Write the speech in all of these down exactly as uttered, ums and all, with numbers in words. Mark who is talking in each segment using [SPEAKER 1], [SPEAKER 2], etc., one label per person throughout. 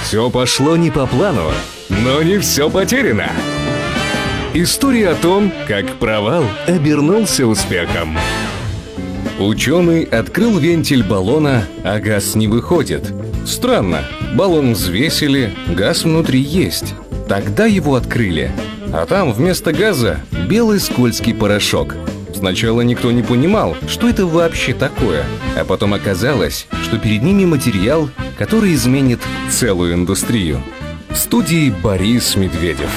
[SPEAKER 1] Все пошло не по плану, но не все потеряно. История о том, как провал обернулся успехом. Ученый открыл вентиль баллона, а газ не выходит. Странно, баллон взвесили, газ внутри есть. Тогда его открыли, а там вместо газа белый скользкий порошок. Сначала никто не понимал, что это вообще такое, а потом оказалось, что перед ними материал, который изменит целую индустрию. В студии Борис Медведев.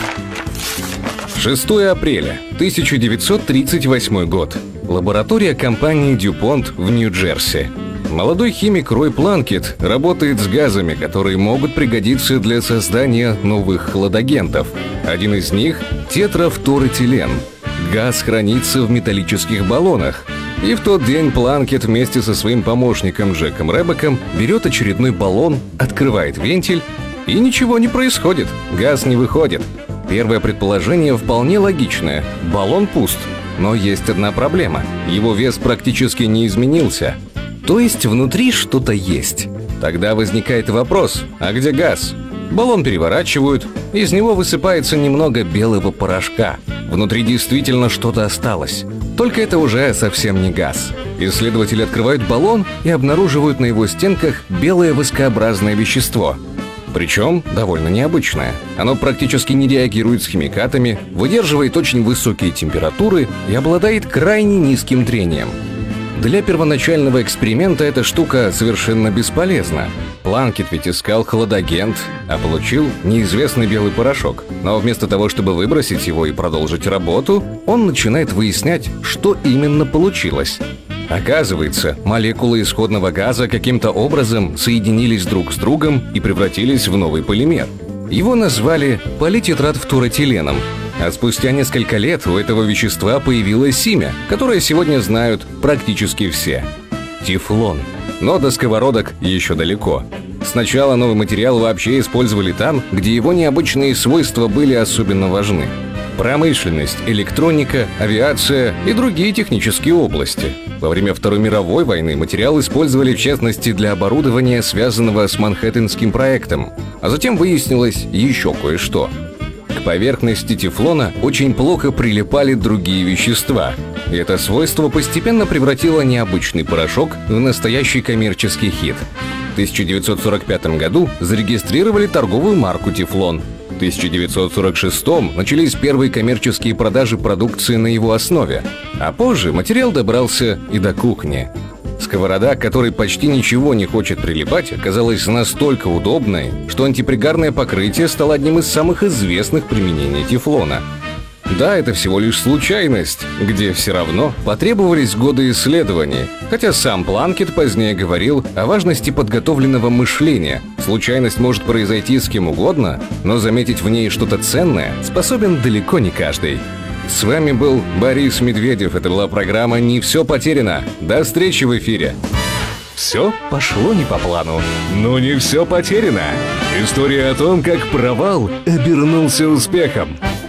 [SPEAKER 1] шестое апреля тысяча девятьсот тридцать восьмой год. Лаборатория компании DuPont в Нью-Джерси. Молодой химик Рой Планкетт работает с газами, которые могут пригодиться для создания новых хладагентов. Один из них – тетрафторэтилен. Газ хранится в металлических баллонах. И в тот день Планкетт вместе со своим помощником Джеком Ребеком берет очередной баллон, открывает вентиль, и ничего не происходит, газ не выходит. Первое предположение вполне логичное – баллон пуст. Но есть одна проблема – его вес практически не изменился. То есть внутри что-то есть. Тогда возникает вопрос – а где газ? Баллон переворачивают, из него высыпается немного белого порошка. Внутри действительно что-то осталось. Только это уже совсем не газ. Исследователи открывают баллон и обнаруживают на его стенках белое воскообразное вещество. Причем довольно необычное. Оно практически не реагирует с химикатами, выдерживает очень высокие температуры и обладает крайне низким трением. Для первоначального эксперимента эта штука совершенно бесполезна. Планкетт ведь искал хладагент, а получил неизвестный белый порошок. Но вместо того, чтобы выбросить его и продолжить работу, он начинает выяснять, что именно получилось. Оказывается, молекулы исходного газа каким-то образом соединились друг с другом и превратились в новый полимер. Его назвали политетратфторэтиленом. А спустя несколько лет у этого вещества появилось имя, которое сегодня знают практически все – тефлон. Но до сковородок еще далеко. Сначала новый материал вообще использовали там, где его необычные свойства были особенно важны. Промышленность, электроника, авиация и другие технические области. Во время Второй мировой войны материал использовали в частности для оборудования, связанного с Манхэттенским проектом. А затем выяснилось еще кое-что. К поверхности тефлона очень плохо прилипали другие вещества. И это свойство постепенно превратило необычный порошок в настоящий коммерческий хит. В тысяча девятьсот сорок пятом году зарегистрировали торговую марку «Тефлон». В тысяча девятьсот сорок шестом начались первые коммерческие продажи продукции на его основе. А позже материал добрался и до кухни. Сковорода, к которой почти ничего не хочет прилипать, оказалась настолько удобной, что антипригарное покрытие стало одним из самых известных применений тефлона. Да, это всего лишь случайность, где все равно потребовались годы исследований, хотя сам Планкетт позднее говорил о важности подготовленного мышления. Случайность может произойти с кем угодно, но заметить в ней что-то ценное способен далеко не каждый. С вами был Борис Медведев. Это была программа «Не все потеряно». До встречи в эфире. Все пошло не по плану, но не все потеряно. История о том, как провал обернулся успехом.